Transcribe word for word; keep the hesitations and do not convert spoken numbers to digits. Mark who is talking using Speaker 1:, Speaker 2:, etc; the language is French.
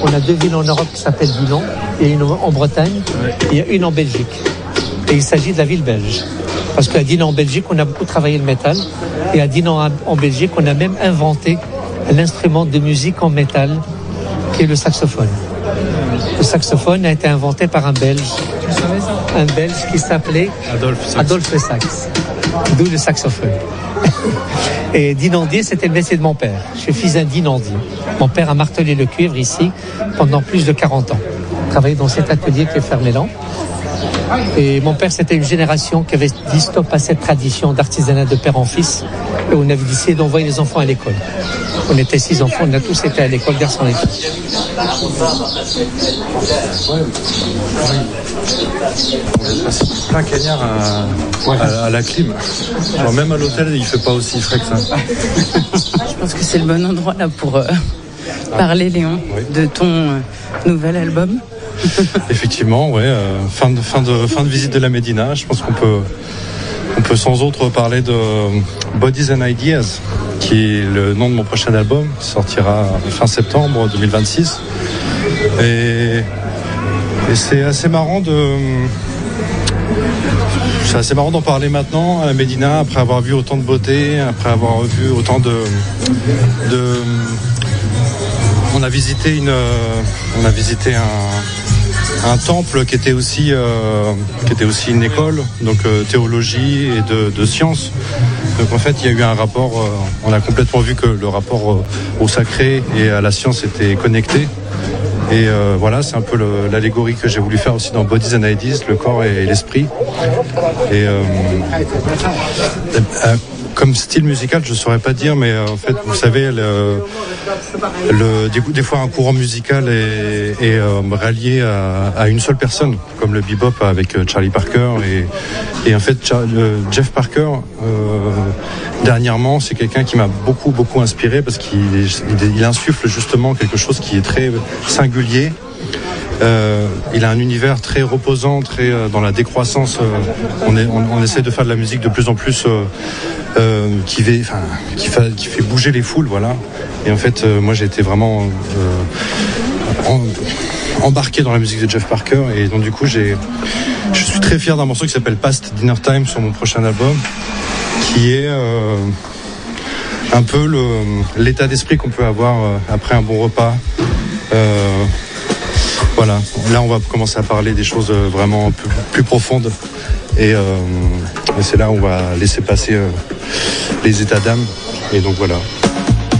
Speaker 1: On a deux villes en Europe qui s'appellent Dinan, et une en Bretagne, et une en Belgique. Et il s'agit de la ville belge. Parce qu'à Dinan en Belgique, on a beaucoup travaillé le métal, et à Dinan en Belgique, on a même inventé l'instrument de musique en métal, qui est le saxophone. Le saxophone a été inventé par un Belge, un Belge qui s'appelait
Speaker 2: Adolphe Sax.
Speaker 1: Adolphe Sax, d'où le saxophone. Et dinandier, c'était le métier de mon père. Je suis fils d'un dinandier. Mon père a martelé le cuivre ici pendant plus de quarante ans. Il travaillait dans cet atelier qui est Fermélan. Et mon père, c'était une génération qui avait dit stop à cette tradition d'artisanat de père en fils. Et on avait décidé d'envoyer les enfants à l'école. On était six enfants, on a tous été à l'école, garçons et filles.
Speaker 2: On est passé plein cagnard à, à, à la clim. Genre même à l'hôtel, il fait pas aussi frais que ça.
Speaker 3: Je pense que c'est le bon endroit là pour euh, parler, Léon, oui. de ton euh, nouvel album.
Speaker 2: Effectivement, ouais. Euh, fin de fin de fin de visite de la Médina. Je pense qu'on peut on peut sans autre parler de Bodies and Ideas, qui est le nom de mon prochain album, qui sortira fin septembre deux mille vingt-six. Et, et c'est assez marrant de c'est assez marrant d'en parler maintenant à la Médina, après avoir vu autant de beauté, après avoir vu autant de de on a visité une on a visité un un temple qui était aussi euh, qui était aussi une école, donc euh, théologie et de, de sciences. Donc en fait il y a eu un rapport, euh, on a complètement vu que le rapport euh, au sacré et à la science était connecté. Et euh, voilà, c'est un peu le, l'allégorie que j'ai voulu faire aussi dans Bodies and Ideas, le corps et, et l'esprit. Et euh, euh, comme style musical, je saurais pas dire, mais euh, en fait, vous savez, le, le, des, des fois un courant musical est, est euh, rallié à, à une seule personne, comme le bebop avec euh, Charlie Parker. Et, et en fait, Char, euh, Jeff Parker, euh, dernièrement, c'est quelqu'un qui m'a beaucoup, beaucoup inspiré parce qu'il il, il insuffle justement quelque chose qui est très singulier. Euh, il a un univers très reposant, très euh, dans la décroissance. Euh, on, est, on, on essaie de faire de la musique de plus en plus euh, euh, qui, fait, enfin, qui, fait, qui fait bouger les foules, voilà. Et en fait, euh, moi, j'ai été vraiment euh, en, embarqué dans la musique de Jeff Parker, et donc du coup, j'ai, je suis très fier d'un morceau qui s'appelle Past Dinner Time sur mon prochain album, qui est euh, un peu le, l'état d'esprit qu'on peut avoir euh, après un bon repas. Euh, Voilà, là on va commencer à parler des choses vraiment plus, plus profondes, et, euh, et c'est là où on va laisser passer euh, les états d'âme, et donc voilà.